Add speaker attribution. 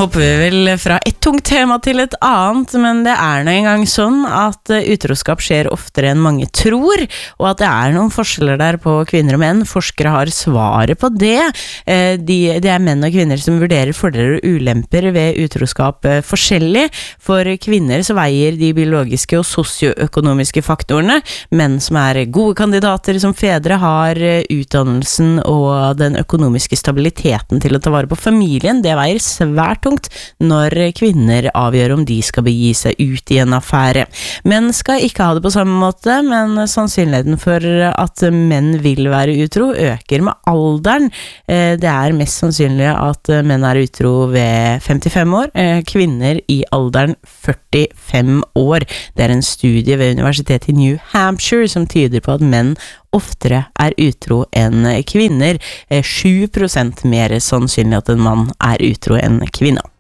Speaker 1: hopper vi vel fra et tungt tema til et annet, men det nå en gang sånn at utroskap skjer oftere enn mange tror, og at det noen forskjeller der på kvinner og menn. Forskere har svaret på det. Det menn og kvinner som vurderer fordeler og ulemper ved utroskap forskjellig. For kvinner så veier de biologiske og sosioøkonomiske faktorene. Menn som gode kandidater som fedre har utdannelsen og den økonomiske stabiliteten til å ta vare på familien. Det veier svært tungt når kvinner avgjør om de skal begi seg ut i en affære. Menn skal ikke ha det på samme måte, men sannsynligheten for at menn vil være utro øker med alderen. Det mest sannsynlig at menn utro ved 55 år, kvinner i alderen 45 år. Det en studie ved Universitetet i New Hampshire som tyder på at menn oftere utro enn kvinner. 7% mer sannsynlig at en mann utro enn kvinne.